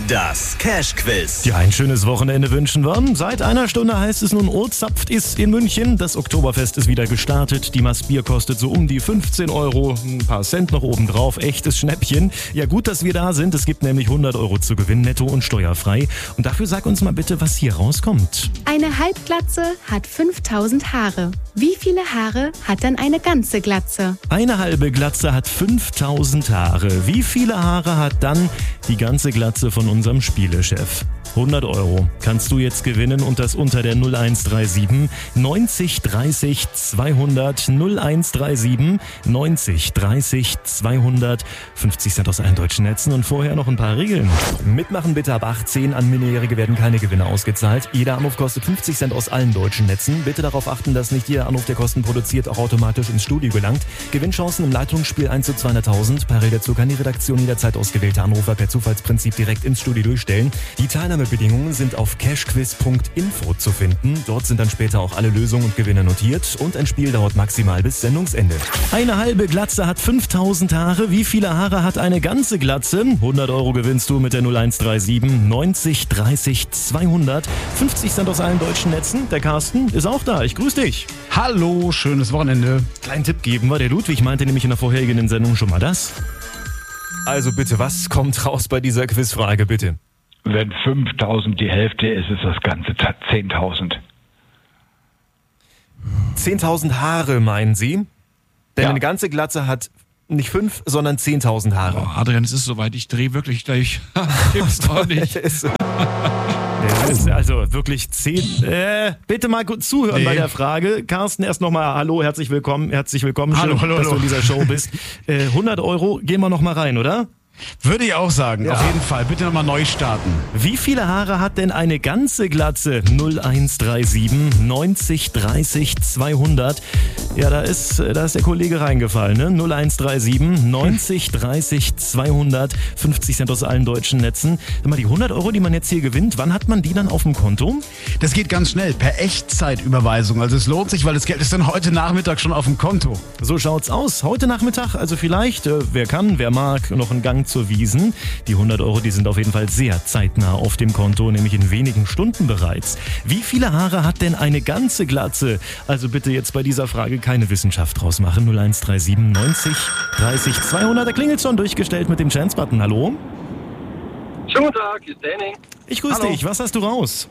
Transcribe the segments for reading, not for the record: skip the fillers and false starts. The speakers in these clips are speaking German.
Das Cash-Quiz. Ja, ein schönes Wochenende wünschen wir. Seit einer Stunde heißt es nun, Ozapft ist in München. Das Oktoberfest ist wieder gestartet. Die Maß Bier kostet so um die 15 Euro. Ein paar Cent noch oben drauf. Echtes Schnäppchen. Ja, gut, dass wir da sind. Es gibt nämlich 100 Euro zu gewinnen, netto und steuerfrei. Und dafür sag uns mal bitte, was hier rauskommt. Eine Halbglatze hat 5000 Haare. Wie viele Haare hat dann eine ganze Glatze? Eine halbe Glatze hat 5000 Haare. Wie viele Haare hat dann die ganze Glatze von unserem Spielechef? 100 Euro kannst du jetzt gewinnen und das unter der 0137 90 30 200 0137 90 30 200 50 Cent aus allen deutschen Netzen und vorher noch ein paar Regeln. Mitmachen bitte ab 18, an Minderjährige werden keine Gewinne ausgezahlt. Jeder Anruf kostet 50 Cent aus allen deutschen Netzen. Bitte darauf achten, dass nicht jeder Anruf, der Kosten produziert, auch automatisch ins Studio gelangt. Gewinnchancen im Leitungsspiel 1 zu 200.000. Parallel dazu kann die Redaktion jederzeit ausgewählte Anrufer per Zufallsprinzip direkt ins Studio durchstellen. Die Teilnahmebedingungen sind auf cashquiz.info zu finden. Dort sind dann später auch alle Lösungen und Gewinne notiert und ein Spiel dauert maximal bis Sendungsende. Eine halbe Glatze hat 5000 Haare. Wie viele Haare hat eine ganze Glatze? 100 Euro gewinnst du mit der 0137 90 30 200. 50 Cent aus allen deutschen Netzen. Der Carsten ist auch da. Ich grüße dich. Hallo, schönes Wochenende. Kleinen Tipp geben wir. Der Ludwig meinte nämlich in der vorherigen Sendung schon mal das. Also bitte, was kommt raus bei dieser Quizfrage, bitte? Wenn 5.000 die Hälfte ist, ist das Ganze 10.000. 10.000 Haare, meinen Sie? Denn Ja. eine ganze Glatze hat nicht 5, sondern 10.000 Haare. Oh, Adrian, es ist soweit, ich drehe wirklich gleich. Gibt's doch nicht. Es ist also wirklich 10. Bitte mal gut zuhören bei der Frage. Carsten, erst nochmal hallo, herzlich willkommen. Schön, Hallo, dass du in dieser Show bist. 100 Euro, gehen wir nochmal rein, oder? Würde ich auch sagen, Ja. auf jeden Fall. Bitte nochmal neu starten. Wie viele Haare hat denn eine ganze Glatze? 0137 90 30 200. Ja, da ist der Kollege reingefallen, ne? 0137 90 30 200. 50 Cent aus allen deutschen Netzen. Sag mal, die 100 Euro, die man jetzt hier gewinnt, wann hat man die dann auf dem Konto? Das geht ganz schnell, per Echtzeitüberweisung. Also es lohnt sich, weil das Geld ist dann heute Nachmittag schon auf dem Konto. So schaut's aus. Heute Nachmittag, also vielleicht, wer kann, wer mag, noch einen Gang zur Wiesn. Die 100 Euro, die sind auf jeden Fall sehr zeitnah auf dem Konto, nämlich in wenigen Stunden bereits. Wie viele Haare hat denn eine ganze Glatze? Also bitte jetzt bei dieser Frage keine Wissenschaft draus machen. 0137 90 30 200. Da klingelt schon durchgestellt mit dem Chance-Button. Hallo? Schönen guten Tag, hier ist Danny. Ich grüße dich. Was hast du raus?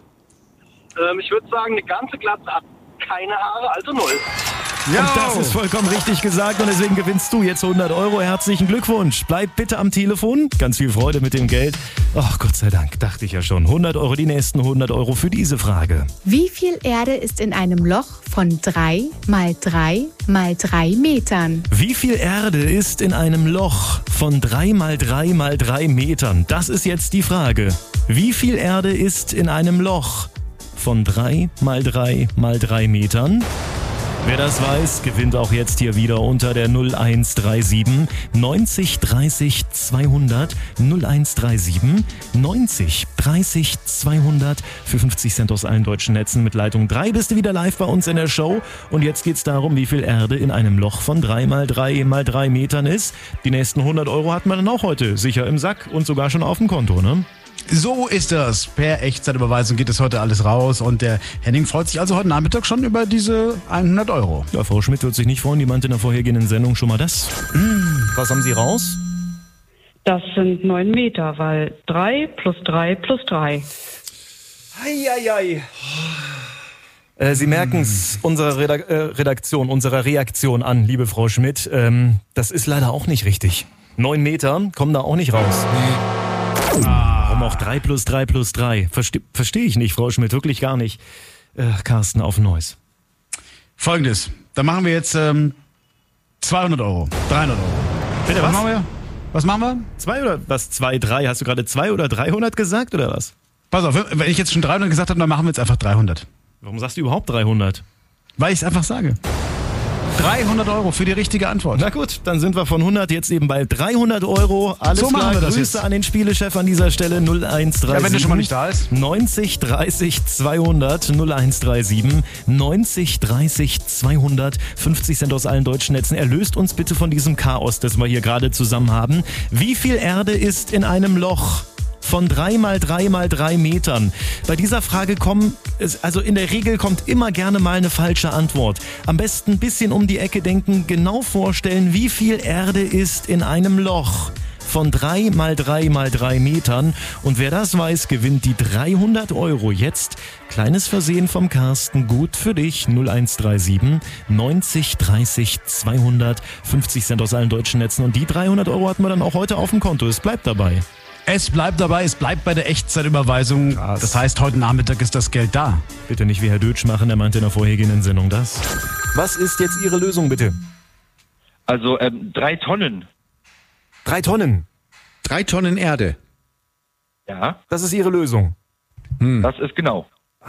Ich würde sagen, eine ganze Glatze hat keine Haare, also 0. Und das ist vollkommen richtig gesagt und deswegen gewinnst du jetzt 100 Euro. Herzlichen Glückwunsch. Bleib bitte am Telefon. Ganz viel Freude mit dem Geld. Ach, Gott sei Dank, dachte ich ja schon. 100 Euro, die nächsten 100 Euro für diese Frage. Wie viel Erde ist in einem Loch von 3 mal 3 mal 3 Metern? Wie viel Erde ist in einem Loch von 3 mal 3 mal 3 Metern? Das ist jetzt die Frage. Wie viel Erde ist in einem Loch von 3 mal 3 mal 3 Metern? Wer das weiß, gewinnt auch jetzt hier wieder unter der 0137 90 30 200 0137 90 30 200 für 50 Cent aus allen deutschen Netzen. Mit Leitung 3 bist du wieder live bei uns in der Show und jetzt geht's darum, wie viel Erde in einem Loch von 3 mal 3 mal 3 Metern ist. Die nächsten 100 Euro hat man dann auch heute sicher im Sack und sogar schon auf dem Konto, ne? So ist das. Per Echtzeitüberweisung geht es heute alles raus und der Henning freut sich also heute Nachmittag schon über diese 100 Euro. Ja, Frau Schmidt wird sich nicht freuen, die meinte in der vorhergehenden Sendung schon mal das. Was haben Sie raus? Das sind 9 Meter, weil 3 plus 3 plus 3. Eieiei. Sie merken es unserer Reaktion an, liebe Frau Schmidt. Das ist leider auch nicht richtig. 9 Meter kommen da auch nicht raus. Warum auch 3 plus 3 plus 3? Verstehe ich nicht, Frau Schmidt, wirklich gar nicht. Carsten, auf Neues. Folgendes, da machen wir jetzt 200 Euro, 300 Euro. Bitte, Was machen wir? Was machen wir? 2 oder was? 2, 3? Hast du gerade 2 oder 300 gesagt oder was? Pass auf, wenn ich jetzt schon 300 gesagt habe, dann machen wir jetzt einfach 300. Warum sagst du überhaupt 300? Weil ich es einfach sage. 300 Euro für die richtige Antwort. Na gut, dann sind wir von 100 jetzt eben bei 300 Euro. Alles So machen klar, wir das Grüße jetzt. an den Spielechef an dieser Stelle 0137. Ja, wenn der schon mal nicht da ist. 90 30 200 0137 90 30 200 50 Cent aus allen deutschen Netzen. Erlöst uns bitte von diesem Chaos, das wir hier gerade zusammen haben. Wie viel Erde ist in einem Loch von 3 mal 3 mal 3 Metern. Bei dieser Frage in der Regel kommt immer gerne mal eine falsche Antwort. Am besten ein bisschen um die Ecke denken, genau vorstellen, wie viel Erde ist in einem Loch von 3 mal 3 mal 3 Metern. Und wer das weiß, gewinnt die 300 Euro jetzt. Kleines Versehen vom Carsten, gut für dich. 0137 90 30 200, 50 Cent aus allen deutschen Netzen. Und die 300 Euro hatten wir dann auch heute auf dem Konto. Es bleibt dabei. Es bleibt dabei, es bleibt bei der Echtzeitüberweisung. Krass. Das heißt, heute Nachmittag ist das Geld da. Bitte nicht wie Herr Dötsch machen, er meinte in der vorhergehenden Sendung das. Was ist jetzt Ihre Lösung, bitte? Also 3 Tonnen. 3 Tonnen? 3 Tonnen Erde. Ja. Das ist Ihre Lösung? Das ist genau.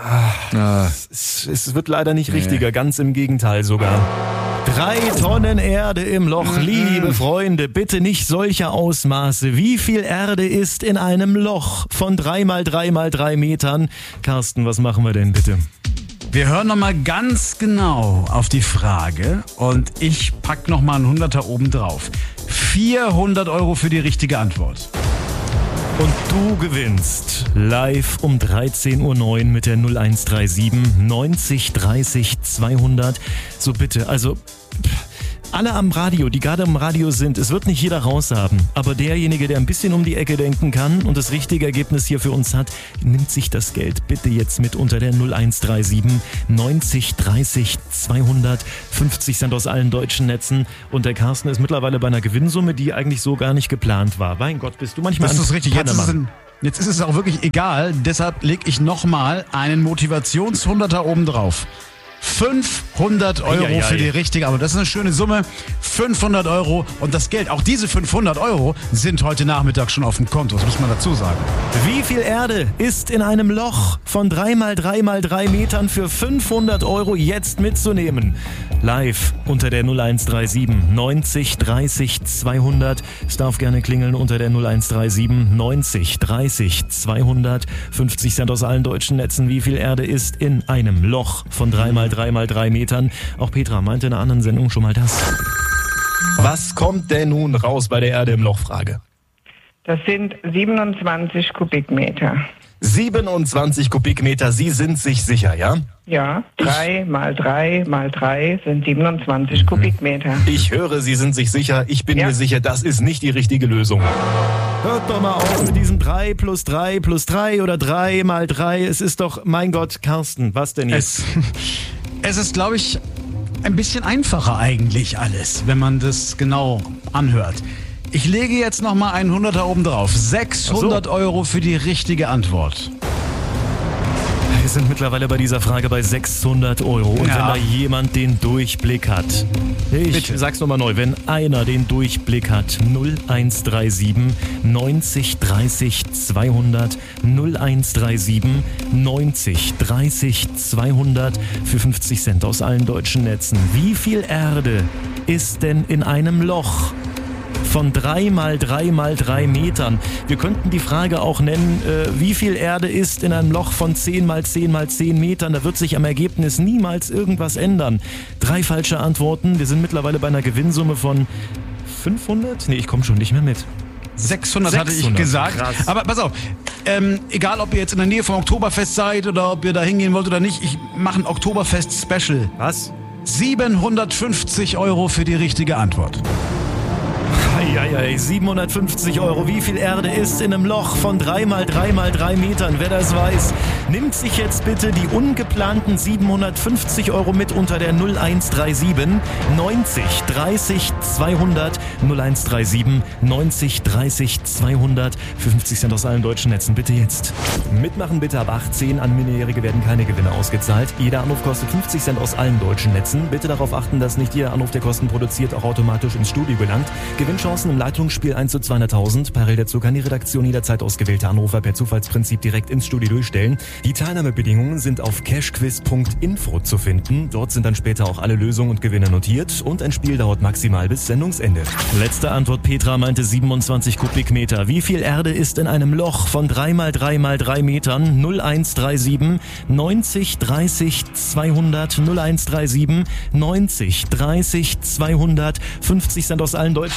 Es wird leider nicht richtiger, ganz im Gegenteil sogar. 3 Tonnen Erde im Loch, liebe Freunde, bitte nicht solche Ausmaße. Wie viel Erde ist in einem Loch von 3 mal 3 mal 3 Metern? Carsten, was machen wir denn bitte? Wir hören nochmal ganz genau auf die Frage und ich pack nochmal einen 100er oben drauf. 400 Euro für die richtige Antwort. Und du gewinnst live um 13.09 Uhr mit der 0137 90 30 200. So bitte, also alle am Radio, die gerade im Radio sind, es wird nicht jeder raushaben, aber derjenige, der ein bisschen um die Ecke denken kann und das richtige Ergebnis hier für uns hat, nimmt sich das Geld bitte jetzt mit unter der 0137 90 30 200, 50 Cent aus allen deutschen Netzen. Und der Carsten ist mittlerweile bei einer Gewinnsumme, die eigentlich so gar nicht geplant war. Mein Gott, bist du manchmal... Das ist richtig, jetzt ist es auch wirklich egal, deshalb lege ich nochmal einen Motivations-100er oben drauf. 500 Euro für die richtige, aber das ist eine schöne Summe. 500 Euro und das Geld, auch diese 500 Euro sind heute Nachmittag schon auf dem Konto, das muss man dazu sagen. Wie viel Erde ist in einem Loch von 3 mal 3 mal 3 Metern für 500 Euro jetzt mitzunehmen? Live unter der 0137 90 30 200. Es darf gerne klingeln unter der 0137 90 30 200. 50 Cent aus allen deutschen Netzen. Wie viel Erde ist in einem Loch von 3 mal 3 mal 3 Metern? Auch Petra meinte in einer anderen Sendung schon mal das. Was kommt denn nun raus bei der Erde im Loch-Frage? Das sind 27 Kubikmeter. 27 Kubikmeter, Sie sind sich sicher, ja? Ja, 3 mal 3 mal 3 sind 27 Kubikmeter. Ich höre, Sie sind sich sicher. Ich bin mir sicher, das ist nicht die richtige Lösung. Hört doch mal auf mit diesem 3 plus 3 plus 3 oder 3 mal 3. Es ist doch, mein Gott, Carsten, was denn jetzt? Es ist, glaube ich, ein bisschen einfacher eigentlich alles, wenn man das genau anhört. Ich lege jetzt nochmal einen 100er oben drauf. 600 Euro für die richtige Antwort. Wir sind mittlerweile bei dieser Frage bei 600 Euro. Und wenn da jemand den Durchblick hat, ich sag's nochmal neu, wenn einer den Durchblick hat, 0137 90 30 200, 0137 90 30 200 für 50 Cent aus allen deutschen Netzen. Wie viel Erde ist denn in einem Loch von 3 mal 3 mal 3 Metern? Wir könnten die Frage auch nennen, wie viel Erde ist in einem Loch von 10 mal 10 mal 10 Metern? Da wird sich am Ergebnis niemals irgendwas ändern. 3 falsche Antworten. Wir sind mittlerweile bei einer Gewinnsumme von 500? Nee, ich komme schon nicht mehr mit. 600 hatte ich gesagt. Krass. Aber pass auf, egal ob ihr jetzt in der Nähe vom Oktoberfest seid oder ob ihr da hingehen wollt oder nicht, ich mache ein Oktoberfest-Special. Was? 750 Euro für die richtige Antwort. 750 Euro. Wie viel Erde ist in einem Loch von 3 mal 3 mal 3 Metern? Wer das weiß, nimmt sich jetzt bitte die ungeplanten 750 Euro mit unter der 0137 90 30 200. 0137 90 30 200 für 50 Cent aus allen deutschen Netzen. Bitte jetzt. Mitmachen bitte ab 18. An Minderjährige werden keine Gewinne ausgezahlt. Jeder Anruf kostet 50 Cent aus allen deutschen Netzen. Bitte darauf achten, dass nicht jeder Anruf, der Kosten produziert, auch automatisch ins Studio gelangt. Gewinnchancen im Leitungsspiel 1 zu 200.000. Parallel dazu kann die Redaktion jederzeit ausgewählte Anrufer per Zufallsprinzip direkt ins Studio durchstellen. Die Teilnahmebedingungen sind auf cashquiz.info zu finden. Dort sind dann später auch alle Lösungen und Gewinne notiert und ein Spiel dauert maximal bis Sendungsende. Letzte Antwort, Petra meinte 27 Kubikmeter. Wie viel Erde ist in einem Loch von 3 mal 3 mal 3 Metern? 0137 90 30 200, 0137 90 30 200, 50 Cent aus allen deutschen Netzen und die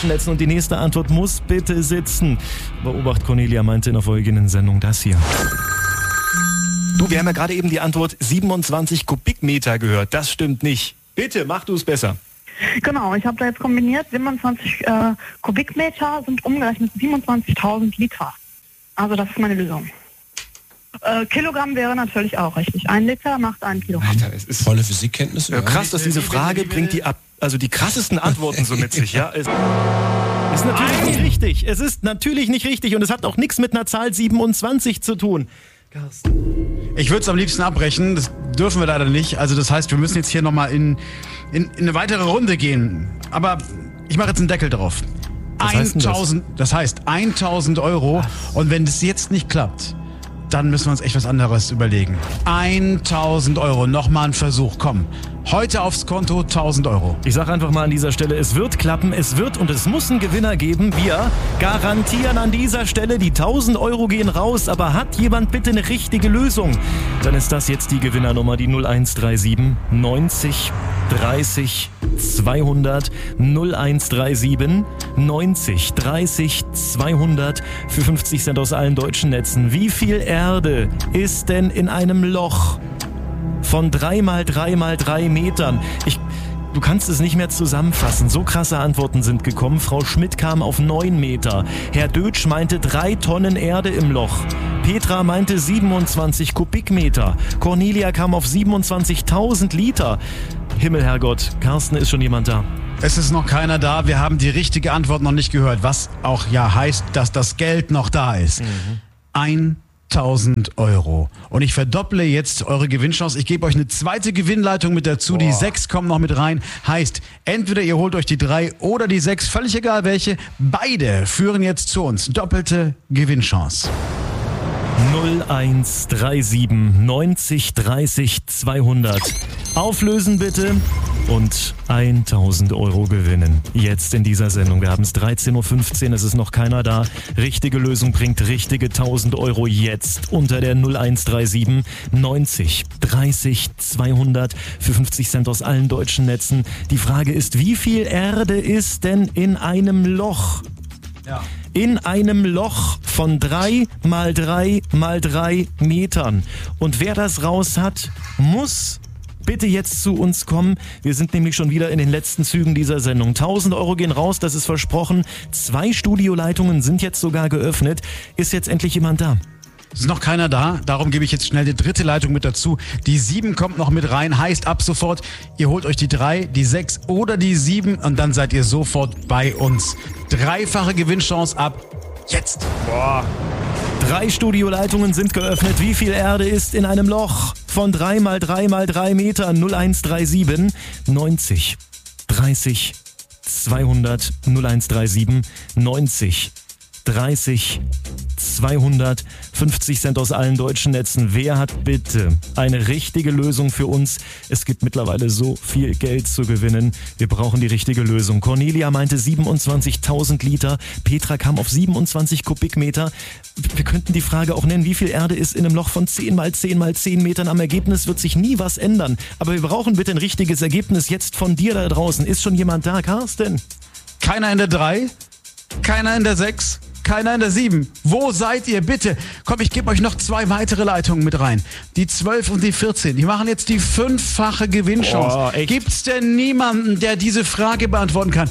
Die nächste Antwort muss bitte sitzen. Beobacht, Cornelia meinte in der folgenden Sendung das hier. Du, wir haben ja gerade eben die Antwort 27 Kubikmeter gehört. Das stimmt nicht. Bitte, mach du es besser. Genau, ich habe da jetzt kombiniert, 27 Kubikmeter sind umgerechnet 27.000 Liter. Also das ist meine Lösung. Kilogramm wäre natürlich auch richtig. 1 Liter macht 1 Kilogramm. Alter, es ist volle Physikkenntnisse. Ja, krass, dass diese Frage bringt die krassesten Antworten so mit sich. Ja, ist natürlich nicht richtig. Es ist natürlich nicht richtig und es hat auch nichts mit einer Zahl 27 zu tun. Carsten. Ich würde es am liebsten abbrechen, das dürfen wir leider nicht. Also das heißt, wir müssen jetzt hier nochmal in eine weitere Runde gehen. Aber ich mache jetzt einen Deckel drauf. Das heißt 1.000 Euro. Und wenn das jetzt nicht klappt, dann müssen wir uns echt was anderes überlegen. 1.000 Euro, nochmal ein Versuch, komm. Heute aufs Konto 1.000 Euro. Ich sage einfach mal an dieser Stelle, es wird klappen, es wird und es muss einen Gewinner geben. Wir garantieren an dieser Stelle, die 1.000 Euro gehen raus, aber hat jemand bitte eine richtige Lösung? Dann ist das jetzt die Gewinnernummer, die 0137 90 30 200 0137 90 30 200 für 50 Cent aus allen deutschen Netzen. Wie viel Erde ist denn in einem Loch von 3 mal 3 mal 3 Metern? Du kannst es nicht mehr zusammenfassen. So krasse Antworten sind gekommen. Frau Schmidt kam auf 9 Meter. Herr Dötsch meinte 3 Tonnen Erde im Loch. Petra meinte 27 Kubikmeter. Cornelia kam auf 27.000 Liter. Himmel, Herrgott, Carsten, ist schon jemand da? Es ist noch keiner da. Wir haben die richtige Antwort noch nicht gehört. Was auch ja heißt, dass das Geld noch da ist. 1.000 Euro. Und ich verdopple jetzt eure Gewinnchance. Ich gebe euch eine zweite Gewinnleitung mit dazu. Die 6 kommen noch mit rein. Heißt, entweder ihr holt euch die 3 oder die 6. Völlig egal welche. Beide führen jetzt zu uns. Doppelte Gewinnchance. 0137 90 30 200. Auflösen bitte und 1.000 Euro gewinnen. Jetzt in dieser Sendung. Wir haben es 13.15 Uhr, es ist noch keiner da. Richtige Lösung bringt richtige 1.000 Euro jetzt unter der 0137 90 30 200 für 50 Cent aus allen deutschen Netzen. Die Frage ist, wie viel Erde ist denn in einem Loch? Ja. In einem Loch von 3 mal 3 mal 3 Metern. Und wer das raus hat, muss bitte jetzt zu uns kommen. Wir sind nämlich schon wieder in den letzten Zügen dieser Sendung. 1.000 Euro gehen raus, das ist versprochen. 2 Studioleitungen sind jetzt sogar geöffnet. Ist jetzt endlich jemand da? Es ist noch keiner da, darum gebe ich jetzt schnell die dritte Leitung mit dazu. Die 7 kommt noch mit rein, heißt ab sofort, ihr holt euch die 3, die 6 oder die 7 und dann seid ihr sofort bei uns. Dreifache Gewinnchance ab jetzt. Boah. 3 Studioleitungen sind geöffnet. Wie viel Erde ist in einem Loch von 3 mal 3 mal 3 Metern? 0137 90 30 200 0137 90 30 200 50 Cent aus allen deutschen Netzen. Wer hat bitte eine richtige Lösung für uns? Es gibt mittlerweile so viel Geld zu gewinnen. Wir brauchen die richtige Lösung. Cornelia meinte 27.000 Liter. Petra kam auf 27 Kubikmeter. Wir könnten die Frage auch nennen, wie viel Erde ist in einem Loch von 10 mal 10 mal 10 Metern? Am Ergebnis wird sich nie was ändern. Aber wir brauchen bitte ein richtiges Ergebnis jetzt von dir da draußen. Ist schon jemand da, Carsten? Keiner in der 3, keiner in der 6. Keiner in der 7. Wo seid ihr bitte? Komm, ich gebe euch noch 2 weitere Leitungen mit rein. Die 12 und die 14. Die machen jetzt die 5-fache Gewinnchance. Gibt's denn niemanden, der diese Frage beantworten kann?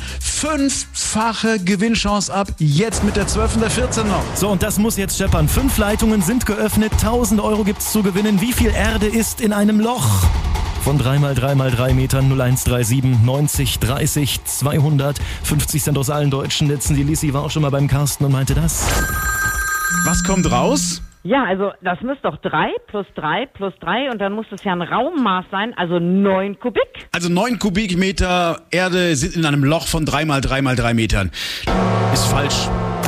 5-fache Gewinnchance ab. Jetzt mit der 12 und der 14 noch. So, und das muss jetzt scheppern. 5 Leitungen sind geöffnet. 1.000 Euro gibt's zu gewinnen. Wie viel Erde ist in einem Loch? Von 3 mal 3 mal 3 Metern 0137 90 30 200 50 Cent aus allen deutschen Netzen. Die Lissi war auch schon mal beim Carsten und meinte das. Was kommt raus? Ja, also das müsste doch 3 plus 3 plus 3 und dann muss das ja ein Raummaß sein, also 9 Kubik. Also 9 Kubikmeter Erde sind in einem Loch von 3 mal 3 mal 3 Metern. Ist falsch.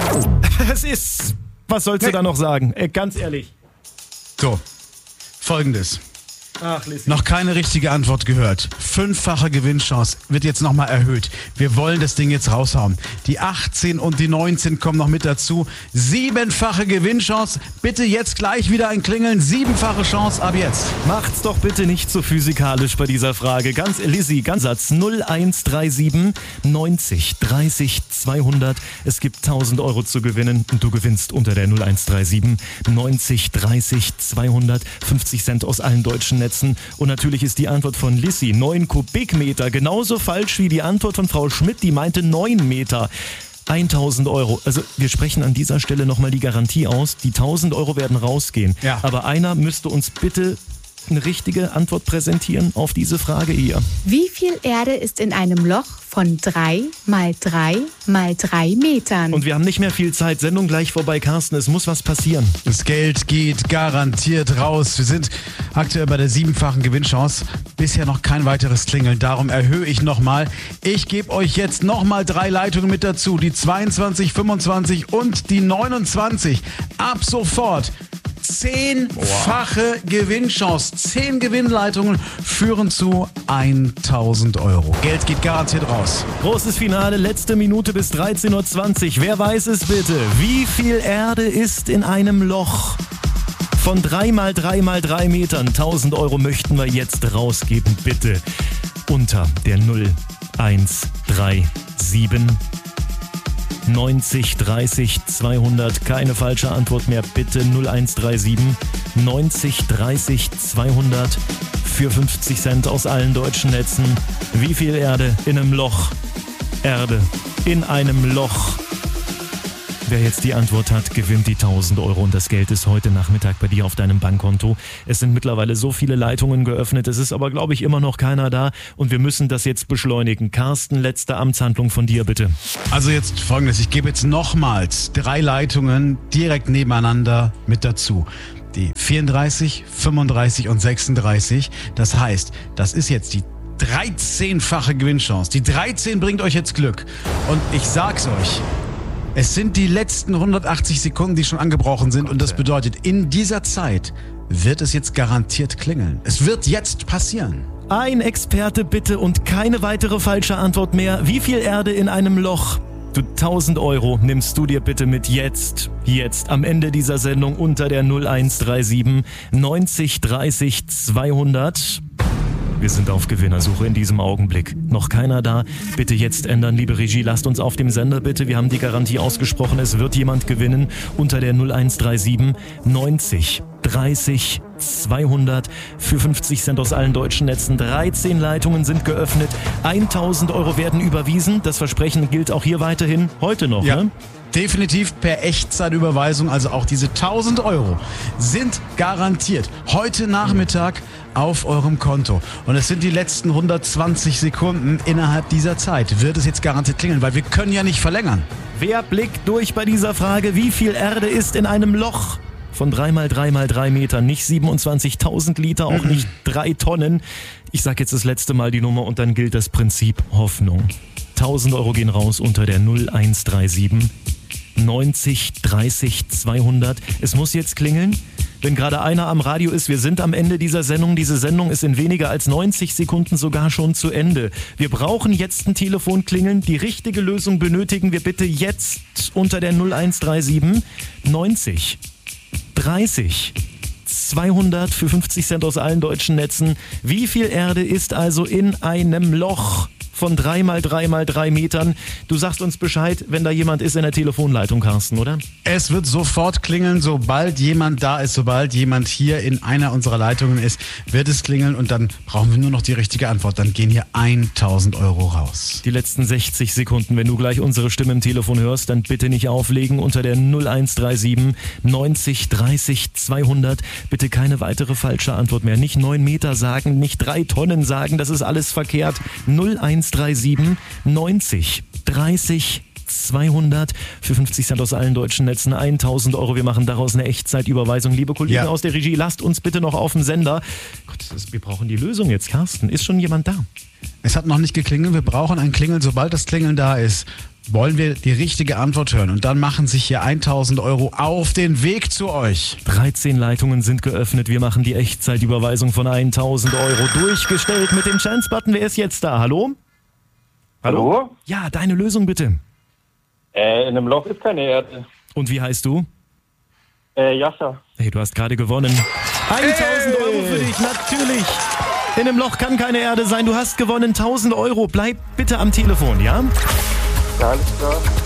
Es ist... Was sollst du da noch sagen? Ganz ehrlich. So, Folgendes. Ach, Lissy. Noch keine richtige Antwort gehört. 5-fache Gewinnchance wird jetzt nochmal erhöht. Wir wollen das Ding jetzt raushauen. Die 18 und die 19 kommen noch mit dazu. 7-fache Gewinnchance. Bitte jetzt gleich wieder ein Klingeln. 7-fache Chance ab jetzt. Macht's doch bitte nicht so physikalisch bei dieser Frage. Lissy, ganz Satz 0137 90 30 200. Es gibt 1000 Euro zu gewinnen und du gewinnst unter der 0137 90 30 200. 50 Cent aus allen deutschen Netzen. Und natürlich ist die Antwort von Lissy 9 Kubikmeter genauso falsch wie die Antwort von Frau Schmidt, die meinte 9 Meter. 1000 Euro. Also wir sprechen an dieser Stelle nochmal die Garantie aus. Die 1000 Euro werden rausgehen. Ja. Aber einer müsste uns bitte eine richtige Antwort präsentieren auf diese Frage hier. Wie viel Erde ist in einem Loch von 3 mal 3 mal 3 Metern? Und wir haben nicht mehr viel Zeit. Sendung gleich vorbei, Carsten. Es muss was passieren. Das Geld geht garantiert raus. Wir sind aktuell bei der 7-fachen Gewinnchance. Bisher noch kein weiteres Klingeln. Darum erhöhe ich nochmal. Ich gebe euch jetzt nochmal 3 Leitungen mit dazu. Die 22, 25 und die 29. Ab sofort 10-fache Gewinnchance. 10 Gewinnleitungen führen zu 1000 Euro. Geld geht garantiert raus. Großes Finale, letzte Minute bis 13.20 Uhr. Wer weiß es bitte? Wie viel Erde ist in einem Loch? Von 3 mal 3 mal 3 Metern. 1000 Euro möchten wir jetzt rausgeben, bitte. Unter der 0137 90 30 200. Keine falsche Antwort mehr, bitte 0137 90 30 200 für 50 Cent aus allen deutschen Netzen. Wie viel Erde in einem Loch? Erde in einem Loch. Wer jetzt die Antwort hat, gewinnt die 1000 Euro und das Geld ist heute Nachmittag bei dir auf deinem Bankkonto. Es sind mittlerweile so viele Leitungen geöffnet, es ist aber, glaube ich, immer noch keiner da und wir müssen das jetzt beschleunigen. Carsten, letzte Amtshandlung von dir, bitte. Also jetzt Folgendes, ich gebe jetzt nochmals 3 Leitungen direkt nebeneinander mit dazu. Die 34, 35 und 36. Das heißt, das ist jetzt die 13-fache Gewinnchance. Die 13 bringt euch jetzt Glück. Und ich sag's euch, es sind die letzten 180 Sekunden, die schon angebrochen sind. Und das bedeutet, in dieser Zeit wird es jetzt garantiert klingeln. Es wird jetzt passieren. Ein Experte bitte und keine weitere falsche Antwort mehr. Wie viel Erde in einem Loch? Du 1000 Euro nimmst du dir bitte mit jetzt am Ende dieser Sendung unter der 0137 90 30 200. Wir sind auf Gewinnersuche in diesem Augenblick. Noch keiner da. Bitte jetzt ändern, liebe Regie. Lasst uns auf dem Sender bitte. Wir haben die Garantie ausgesprochen. Es wird jemand gewinnen unter der 0137 90 30 200 für 50 Cent aus allen deutschen Netzen. 13 Leitungen sind geöffnet. 1000 Euro werden überwiesen. Das Versprechen gilt auch hier weiterhin heute noch, ja. Ne? Definitiv per Echtzeitüberweisung, also auch diese 1000 Euro sind garantiert heute Nachmittag auf eurem Konto. Und es sind die letzten 120 Sekunden. Innerhalb dieser Zeit wird es jetzt garantiert klingeln, weil wir können ja nicht verlängern. Wer blickt durch bei dieser Frage, wie viel Erde ist in einem Loch? Von 3 mal 3 mal 3 Metern, nicht 27.000 Liter, auch nicht 3 Tonnen. Ich sag jetzt das letzte Mal die Nummer und dann gilt das Prinzip Hoffnung. 1000 Euro gehen raus unter der 0137 90 30 200. Es muss jetzt klingeln. Wenn gerade einer am Radio ist, wir sind am Ende dieser Sendung. Diese Sendung ist in weniger als 90 Sekunden sogar schon zu Ende. Wir brauchen jetzt ein Telefonklingeln. Die richtige Lösung benötigen wir bitte jetzt unter der 0137 90 30 200 für 50 Cent aus allen deutschen Netzen. Wie viel Erde ist also in einem Loch? Von 3 mal 3 mal 3 Metern. Du sagst uns Bescheid, wenn da jemand ist in der Telefonleitung, Carsten, oder? Es wird sofort klingeln, sobald jemand da ist, sobald jemand hier in einer unserer Leitungen ist, wird es klingeln und dann brauchen wir nur noch die richtige Antwort. Dann gehen hier 1000 Euro raus. Die letzten 60 Sekunden, wenn du gleich unsere Stimme im Telefon hörst, dann bitte nicht auflegen unter der 0137 90 30 200. Bitte keine weitere falsche Antwort mehr. Nicht 9 Meter sagen, nicht 3 Tonnen sagen, das ist alles verkehrt. 0137 90 30 200 für 50 Cent aus allen deutschen Netzen. 1000 Euro. Wir machen daraus eine Echtzeitüberweisung. Liebe Kollegen aus der Regie, lasst uns bitte noch auf dem Sender. Gott, wir brauchen die Lösung jetzt. Carsten, ist schon jemand da? Es hat noch nicht geklingelt. Wir brauchen ein Klingeln. Sobald das Klingeln da ist, wollen wir die richtige Antwort hören. Und dann machen sich hier 1.000 Euro auf den Weg zu euch. 13 Leitungen sind geöffnet. Wir machen die Echtzeitüberweisung von 1.000 Euro durchgestellt mit dem Chance-Button. Wer ist jetzt da? Hallo? Hallo? Ja, deine Lösung bitte. In einem Loch ist keine Erde. Und wie heißt du? Jascha. Hey, du hast gerade gewonnen. 1.000 Euro für dich, natürlich. In einem Loch kann keine Erde sein. Du hast gewonnen 1.000 Euro. Bleib bitte am Telefon, ja? Ja, alles klar.